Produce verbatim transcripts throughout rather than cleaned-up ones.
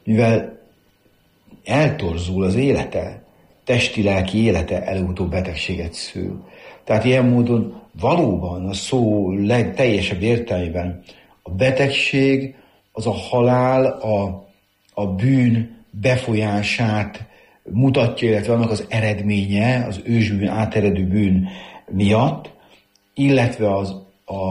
mivel eltorzul az élete, testi-lelki élete előutóbb betegséget szül. Tehát ilyen módon valóban a szó legteljesebb értelmében a betegség az a halál, a, a bűn befolyását mutatja, illetve annak az eredménye, az ősbűn, áteredő bűn miatt, illetve az, a,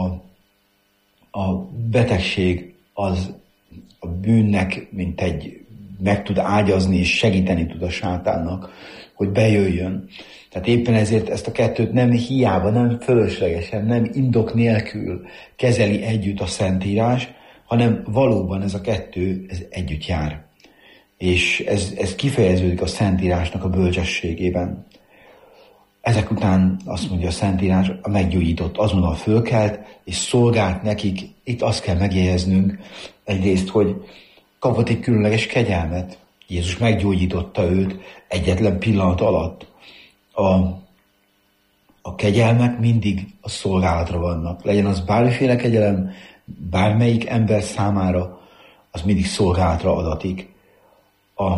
a betegség az a bűnnek, mint egy meg tud ágyazni és segíteni tud a sátánnak, hogy bejöjjön. Tehát éppen ezért ezt a kettőt nem hiába, nem fölöslegesen, nem indok nélkül kezeli együtt a Szentírás, hanem valóban ez a kettő ez együtt jár. És ez, ez kifejeződik a Szentírásnak a bölcsességében. Ezek után azt mondja a Szentírás, a meggyógyított azonnal fölkelt, és szolgált nekik. Itt azt kell megjegyeznünk egyrészt, hogy kapott egy különleges kegyelmet. Jézus meggyógyította őt egyetlen pillanat alatt. A, a kegyelmek mindig a szolgálatra vannak. Legyen az bármiféle kegyelem, bármelyik ember számára, az mindig szolgálatra adatik. A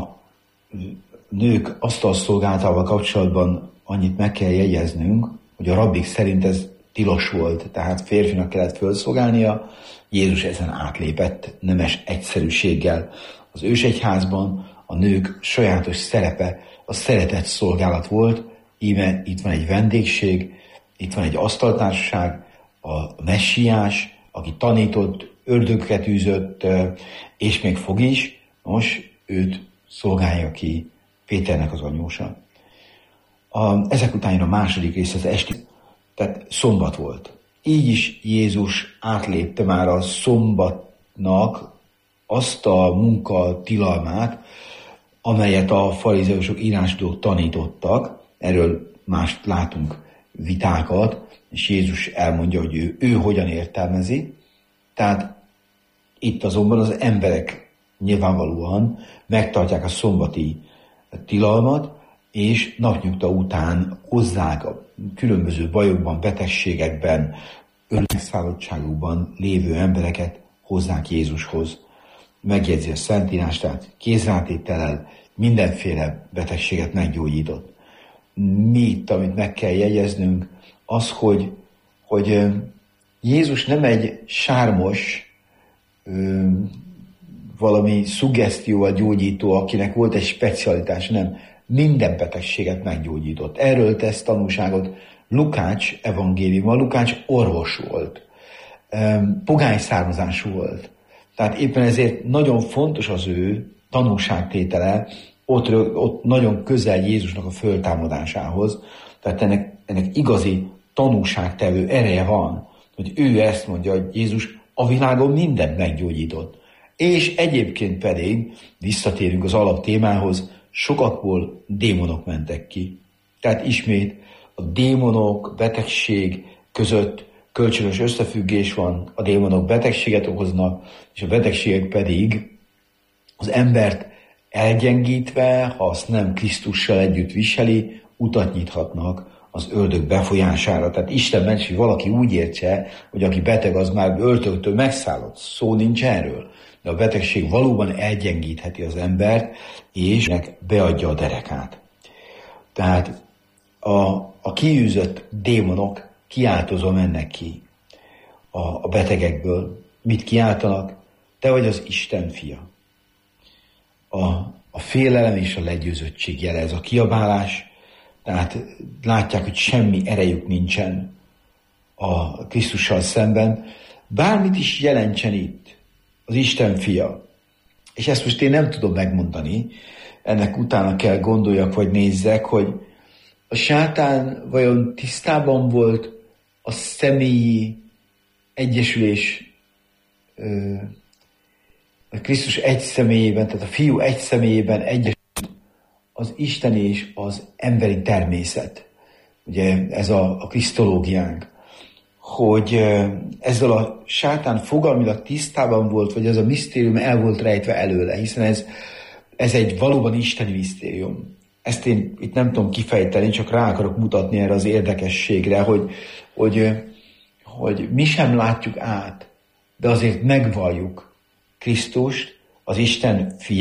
nők asztalszolgálatával kapcsolatban annyit meg kell jegyeznünk, hogy a rabbik szerint ez tilos volt, tehát férfinak kellett fölszolgálnia, Jézus ezen átlépett nemes egyszerűséggel. Az ősegyházban a nők sajátos szerepe a szeretett szolgálat volt, íme itt van egy vendégség, itt van egy asztaltársaság, a messiás, aki tanított, ördögöket űzött, és még fog is, most őt szolgálja ki Péternek az anyósa. A, ezek után jön a második rész, az esti, tehát szombat volt. Így is Jézus átlépte már a szombatnak azt a munka tilalmát, amelyet a farizeusok, írástudók tanítottak. Erről mást látunk vitákat, és Jézus elmondja, hogy ő, ő hogyan értelmezi. Tehát itt azonban az emberek nyilvánvalóan megtartják a szombati tilalmat, és napnyugta után hozzák a különböző bajokban, betegségekben, önmegszállottságukban lévő embereket hozzák Jézushoz. Megjegyzi a Szentírás, tehát kézrátétellel mindenféle betegséget meggyógyított. Mi itt, amit meg kell jegyeznünk, az, hogy, hogy Jézus nem egy sármos, valami szuggesztióval gyógyító, akinek volt egy specialitás, nem. Minden betegséget meggyógyított. Erről tesz tanúságot Lukács evangéliuma. Lukács orvos volt. Pogány származású volt. Tehát éppen ezért nagyon fontos az ő tanúságtétele, ott, ott nagyon közel Jézusnak a föltámadásához. Tehát ennek, ennek igazi tanúságtevő ereje van, hogy ő ezt mondja, hogy Jézus a világon mindent meggyógyított. És egyébként pedig, visszatérünk az alaptémához, sokakból démonok mentek ki. Tehát ismét a démonok, betegség között kölcsönös összefüggés van, a démonok betegséget okoznak, és a betegségek pedig az embert elgyengítve, ha azt nem Krisztussal együtt viseli, utat nyithatnak az ördög befolyására. Tehát Isten ments, hogy valaki úgy értse, hogy aki beteg, az már ördögtől megszállott. Szó nincs erről. De a betegség valóban elgyengítheti az embert, és beadja a derekát. Tehát a, a kiűzött démonok kiáltozva mennek ki a, a betegekből. Mit kiáltanak? Te vagy az Isten fia. A, a félelem és a legyőzöttség jele ez a kiabálás, tehát látják, hogy semmi erejük nincsen a Krisztussal szemben. Bármit is jelentsen itt az Isten fia. És ezt most én nem tudom megmondani, ennek utána kell gondoljak, vagy nézzek, hogy a sátán vajon tisztában volt a személyi egyesülés, a Krisztus egy személyében, tehát a fiú egy személyében egyesült az Isten és az emberi természet. Ugye ez a, a krisztológiánk, hogy ezzel a sátán fogalmilag tisztában volt, vagy ez a misztérium el volt rejtve előle, hiszen ez, ez egy valóban isteni misztérium. Ezt én itt nem tudom kifejteni, csak rá akarok mutatni erre az érdekességre, hogy, hogy, hogy mi sem látjuk át, de azért megvalljuk Krisztust, az Isten fiát.